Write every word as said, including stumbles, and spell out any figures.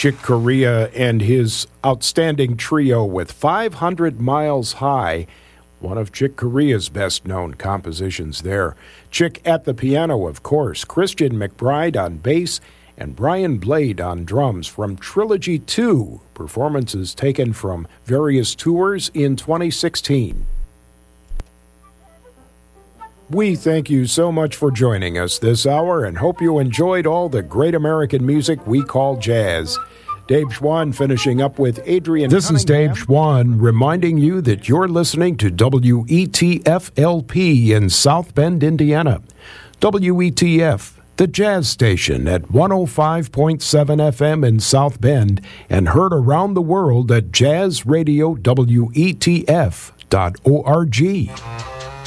Chick Corea and his outstanding trio with five hundred Miles High, one of Chick Corea's best-known compositions there. Chick at the piano, of course, Christian McBride on bass, and Brian Blade on drums from Trilogy two, performances taken from various tours in twenty sixteen. We thank you so much for joining us this hour and hope you enjoyed all the great American music we call jazz. Dave Schwann finishing up with Adrian This Cunningham. is Dave Schwann reminding you that you're listening to W E T F L P in South Bend, Indiana. W E T F, the jazz station at one oh five point seven F M in South Bend and heard around the world at jazz radio W E T F dot org.